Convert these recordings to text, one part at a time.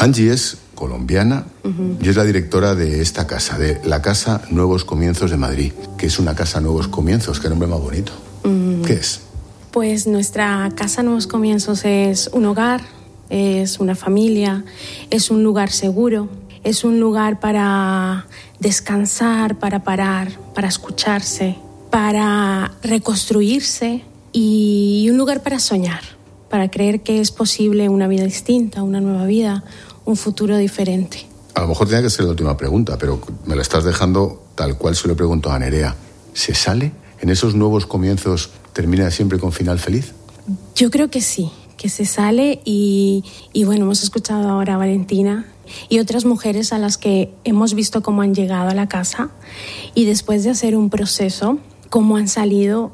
Angie es colombiana y es la directora de esta casa, de la Casa Nuevos Comienzos de Madrid, que es una casa Nuevos Comienzos, qué nombre más bonito. ¿Qué es? Pues nuestra Casa Nuevos Comienzos es un hogar, es una familia, es un lugar seguro, es un lugar para descansar, para parar, para escucharse, para reconstruirse y un lugar para soñar, para creer que es posible una vida distinta, una nueva vida, un futuro diferente. A lo mejor tenía que ser la última pregunta, pero me la estás dejando tal cual se lo pregunto a Nerea. ¿Se sale? ¿En esos nuevos comienzos termina siempre con final feliz? Yo creo que sí, que se sale y bueno, hemos escuchado ahora a Valentina y otras mujeres a las que hemos visto cómo han llegado a la casa y después de hacer un proceso, cómo han salido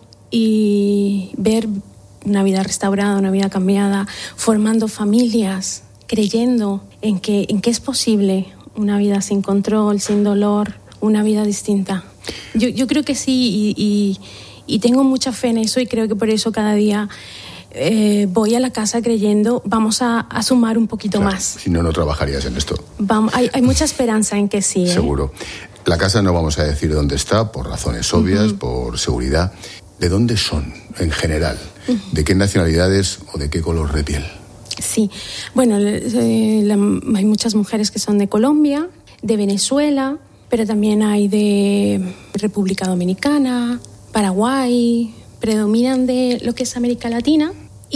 y ver una vida restaurada, una vida cambiada, formando familias, creyendo en que es posible una vida sin control, sin dolor, una vida distinta. Yo creo que sí y tengo mucha fe en eso y creo que por eso cada día voy a la casa creyendo vamos a sumar un poquito más. Si no, no trabajarías en esto. Hay mucha esperanza en que sí. Seguro. La casa no vamos a decir dónde está, por razones obvias, por seguridad. ¿De dónde son, en general? ¿De qué nacionalidades o de qué color de piel? Sí, bueno, hay muchas mujeres que son de Colombia, de Venezuela, pero también hay de República Dominicana, Paraguay, predominan de lo que es América Latina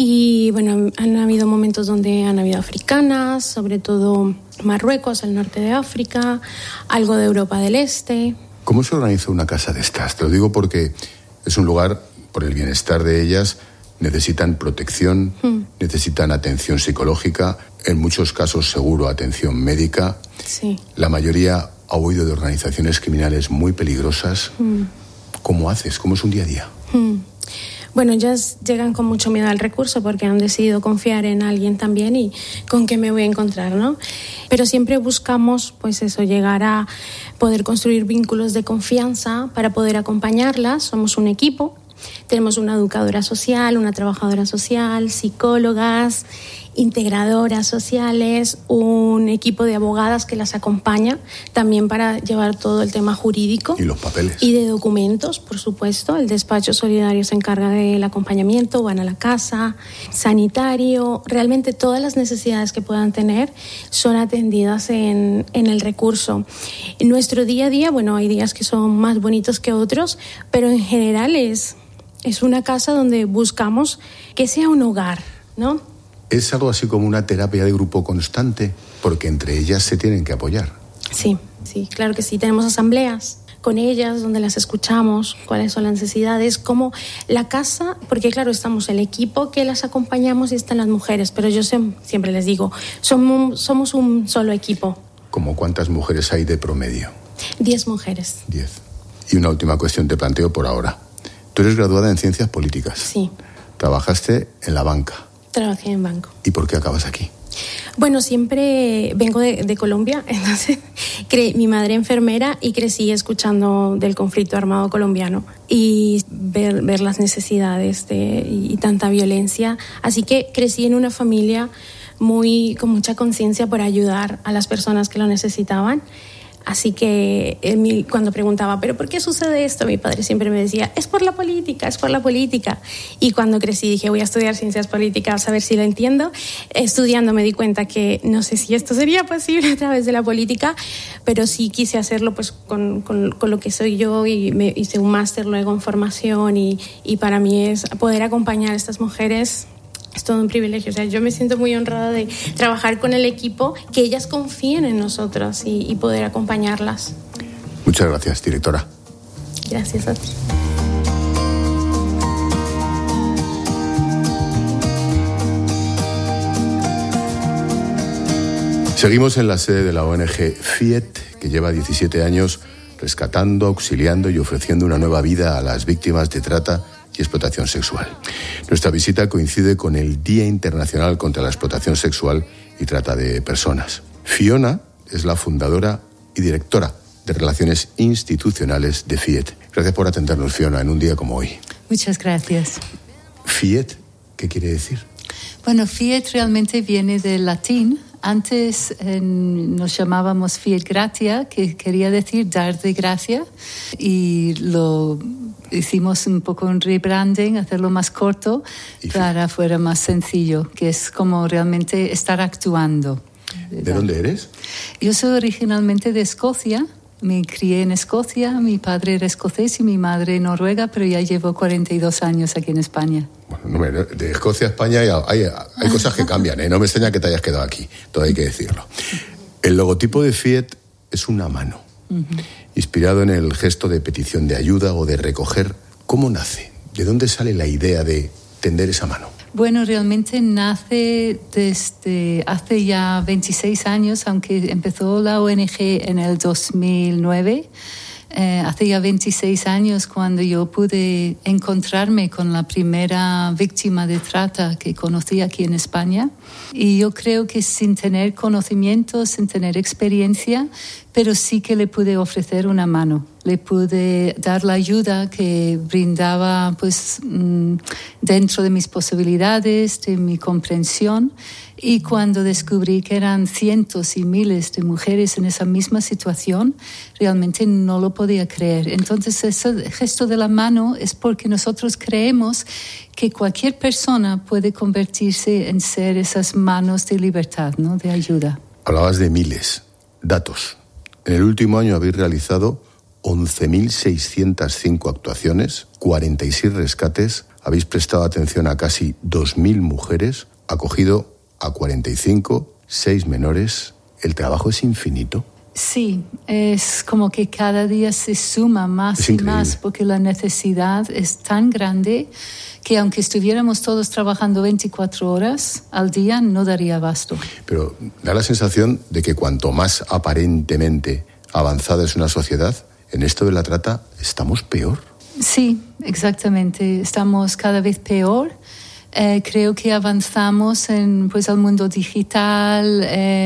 y bueno, han habido momentos donde han habido africanas, sobre todo Marruecos, el norte de África, algo de Europa del Este. ¿Cómo se organiza una casa de estas? Te lo digo porque es un lugar, por el bienestar de ellas, necesitan protección, necesitan atención psicológica, en muchos casos seguro atención médica. Sí. La mayoría ha oído de organizaciones criminales muy peligrosas. ¿Cómo haces? ¿Cómo es un día a día? Bueno, ellas llegan con mucho miedo al recurso porque han decidido confiar en alguien también y con qué me voy a encontrar, ¿no? Pero siempre buscamos, pues eso, llegar a poder construir vínculos de confianza para poder acompañarlas. Somos un equipo. Tenemos una educadora social, una trabajadora social, psicólogas, integradoras sociales, un equipo de abogadas que las acompaña también para llevar todo el tema jurídico. Y los papeles. Y de documentos, por supuesto. El despacho solidario se encarga del acompañamiento, van a la casa, sanitario. Realmente todas las necesidades que puedan tener son atendidas en el recurso. En nuestro día a día, bueno, hay días que son más bonitos que otros, pero en general es una casa donde buscamos que sea un hogar, ¿no? Es algo así como una terapia de grupo constante, porque entre ellas se tienen que apoyar. Sí, claro que sí. Tenemos asambleas con ellas donde las escuchamos, cuáles son las necesidades, cómo la casa, porque claro, estamos el equipo que las acompañamos y están las mujeres, pero yo siempre les digo, somos un solo equipo. ¿Cómo cuántas mujeres hay de promedio? 10 mujeres. 10. Y una última cuestión te planteo por ahora. Tú eres graduada en Ciencias Políticas. Sí. Trabajaste en la banca. Trabajé en banco. ¿Y por qué acabas aquí? Bueno, siempre vengo de Colombia, entonces mi madre enfermera y crecí escuchando del conflicto armado colombiano y ver las necesidades y tanta violencia. Así que crecí en una familia con mucha conciencia por ayudar a las personas que lo necesitaban. Así que cuando preguntaba, ¿pero por qué sucede esto? Mi padre siempre me decía, es por la política, es por la política. Y cuando crecí dije, voy a estudiar ciencias políticas, a ver si lo entiendo. Estudiando me di cuenta que no sé si esto sería posible a través de la política, pero sí quise hacerlo pues con lo que soy yo y me hice un máster luego en formación y para mí es poder acompañar a estas mujeres. Es todo un privilegio. O sea, yo me siento muy honrada de trabajar con el equipo, que ellas confíen en nosotros y poder acompañarlas. Muchas gracias, directora. Gracias a ti. Seguimos en la sede de la ONG FIET, que lleva 17 años rescatando, auxiliando y ofreciendo una nueva vida a las víctimas de trata y explotación sexual. Nuestra visita coincide con el Día Internacional contra la Explotación Sexual y Trata de Personas. Fiona es la fundadora y directora de Relaciones Institucionales de FIET. Gracias por atendernos, Fiona, en un día como hoy. Muchas gracias. FIET, ¿qué quiere decir? Bueno, FIET realmente viene del latín Antes nos llamábamos Fiat Gratia, que quería decir dar de gracia, y lo hicimos un poco un rebranding, hacerlo más corto para fuera más sencillo, que es como realmente estar actuando. ¿De dónde eres? Yo soy originalmente de Escocia. Me crié en Escocia, mi padre era escocés y mi madre noruega, pero ya llevo 42 años aquí en España. Bueno, de Escocia a España hay cosas que cambian, ¿eh? No me extraña que te hayas quedado aquí, todo hay que decirlo. El logotipo de Fiat es una mano, inspirado en el gesto de petición de ayuda o de recoger. ¿Cómo nace? ¿De dónde sale la idea de tender esa mano? Bueno, realmente nace desde hace ya 26 años, aunque empezó la ONG en el 2009. Hace ya 26 años cuando yo pude encontrarme con la primera víctima de trata que conocí aquí en España. Y yo creo que sin tener conocimiento, sin tener experiencia, pero sí que le pude ofrecer una mano. Le pude dar la ayuda que brindaba pues, dentro de mis posibilidades, de mi comprensión. Y cuando descubrí que eran cientos y miles de mujeres en esa misma situación, realmente no lo podía creer. Entonces, ese gesto de la mano es porque nosotros creemos que cualquier persona puede convertirse en ser esas manos de libertad, ¿no? De ayuda. Hablabas de miles. Datos. En el último año habéis realizado 11.605 actuaciones, 46 rescates, habéis prestado atención a casi 2.000 mujeres, acogido a 45, 6 menores. ¿El trabajo es infinito? Sí, es como que cada día se suma más y más, porque la necesidad es tan grande que aunque estuviéramos todos trabajando 24 horas al día, no daría abasto. Pero da la sensación de que cuanto más aparentemente avanzada es una sociedad, en esto de la trata estamos peor. Sí, exactamente. Estamos cada vez peor. Creo que avanzamos en pues al mundo digital,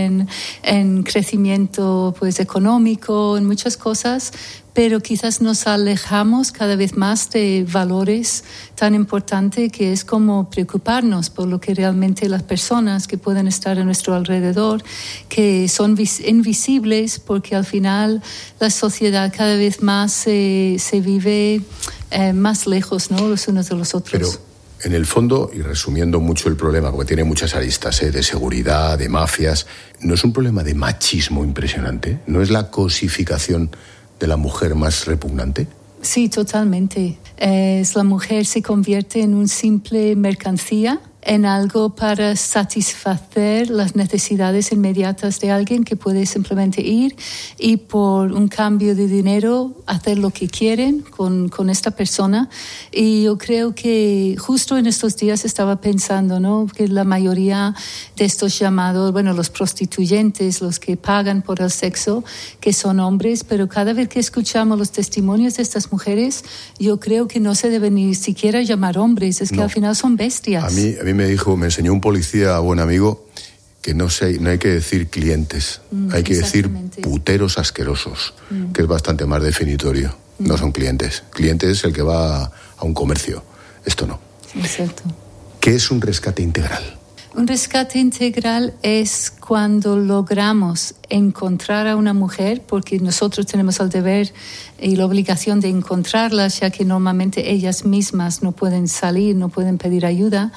en crecimiento pues económico, en muchas cosas, pero quizás nos alejamos cada vez más de valores tan importantes que es como preocuparnos por lo que realmente las personas que pueden estar a nuestro alrededor, que son invisibles, porque al final la sociedad cada vez más se vive más lejos, ¿no? Los unos de los otros. Pero en el fondo, y resumiendo mucho el problema, porque tiene muchas aristas, de seguridad, de mafias, ¿no es un problema de machismo impresionante? ¿No es la cosificación de la mujer más repugnante? Sí, totalmente. La mujer se convierte en un simple mercancía, en algo para satisfacer las necesidades inmediatas de alguien que puede simplemente ir y por un cambio de dinero hacer lo que quieren con esta persona. Y yo creo que justo en estos días estaba pensando, ¿no?, que la mayoría de estos llamados, bueno, los prostituyentes, los que pagan por el sexo, que son hombres, pero cada vez que escuchamos los testimonios de estas mujeres, yo creo que no se deben ni siquiera llamar hombres, es que al final son bestias. A mí me enseñó un policía, buen amigo, que no hay que decir clientes, hay que decir puteros asquerosos, que es bastante más definitorio. No son clientes. Cliente es el que va a un comercio. Esto no. Exacto. ¿Qué es un rescate integral? Un rescate integral es cuando logramos encontrar a una mujer, porque nosotros tenemos el deber y la obligación de encontrarlas, ya que normalmente ellas mismas no pueden salir, no pueden pedir ayuda,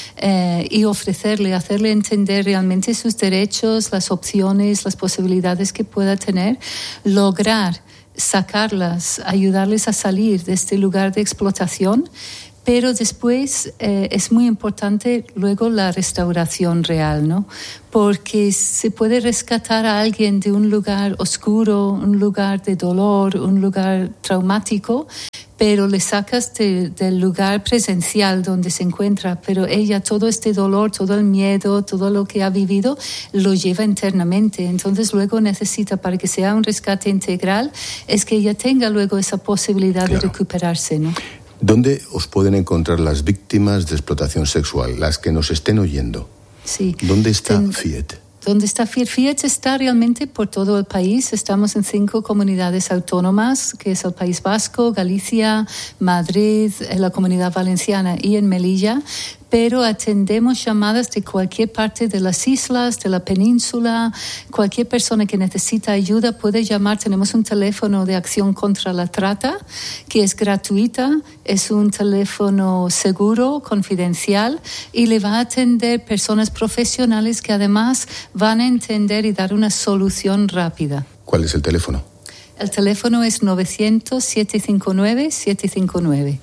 y hacerle entender realmente sus derechos, las opciones, las posibilidades que pueda tener, lograr sacarlas, ayudarles a salir de este lugar de explotación. Pero después es muy importante luego la restauración real, ¿no? Porque se puede rescatar a alguien de un lugar oscuro, un lugar de dolor, un lugar traumático, pero le sacas del lugar presencial donde se encuentra, pero ella todo este dolor, todo el miedo, todo lo que ha vivido, lo lleva internamente. Entonces luego necesita, para que sea un rescate integral, es que ella tenga luego esa posibilidad de recuperarse, ¿no? ¿Dónde os pueden encontrar las víctimas de explotación sexual, las que nos estén oyendo? Sí. ¿Dónde está Fiat? ¿Dónde está Fiat? Fiat está realmente por todo el país. Estamos en 5 comunidades autónomas, que es el País Vasco, Galicia, Madrid, la Comunidad Valenciana y en Melilla. pero atendemos llamadas de cualquier parte de las islas, de la península. Cualquier persona que necesita ayuda puede llamar. Tenemos un teléfono de acción contra la trata que es gratuita, es un teléfono seguro, confidencial, y le va a atender personas profesionales que además van a entender y dar una solución rápida. ¿Cuál es el teléfono? El teléfono es 900-759-759.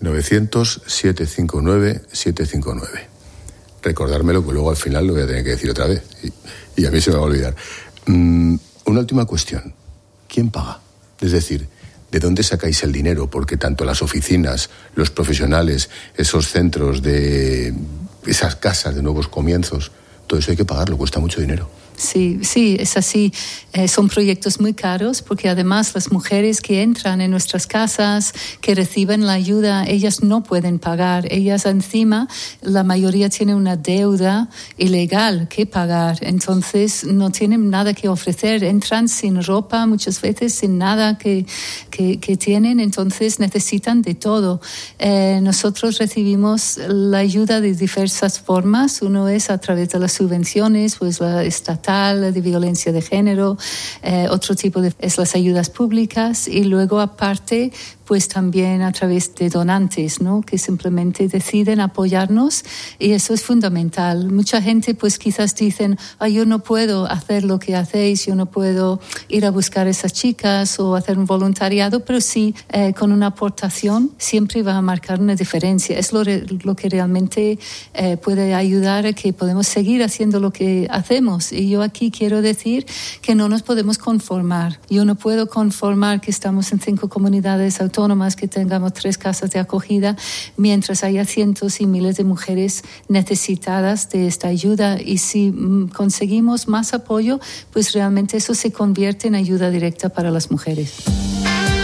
900-759-759. Recordármelo, que luego al final lo voy a tener que decir otra vez. Y a mí se me va a olvidar. Una última cuestión. ¿Quién paga? Es decir, ¿de dónde sacáis el dinero? Porque tanto las oficinas, los profesionales, esos centros de esas casas de nuevos comienzos, todo eso hay que pagarlo, cuesta mucho dinero. Sí, es así. Son proyectos muy caros porque además las mujeres que entran en nuestras casas, que reciben la ayuda, ellas no pueden pagar. Ellas encima, la mayoría tiene una deuda ilegal que pagar. Entonces no tienen nada que ofrecer. Entran sin ropa, muchas veces sin nada que tienen. Entonces necesitan de todo. Nosotros recibimos la ayuda de diversas formas. Uno es a través de las subvenciones, pues la estatal, de violencia de género, otro tipo es las ayudas públicas, y luego aparte pues también a través de donantes, ¿no? Que simplemente deciden apoyarnos, y eso es fundamental. Mucha gente pues quizás dicen, yo no puedo hacer lo que hacéis, yo no puedo ir a buscar a esas chicas o hacer un voluntariado, pero sí, con una aportación siempre va a marcar una diferencia. Es lo que realmente puede ayudar a que podemos seguir haciendo lo que hacemos. Y yo aquí quiero decir que no nos podemos conformar. Yo no puedo conformar que estamos en 5 comunidades autónomas, que tengamos 3 casas de acogida, mientras haya cientos y miles de mujeres necesitadas de esta ayuda. Y si conseguimos más apoyo, pues realmente eso se convierte en ayuda directa para las mujeres.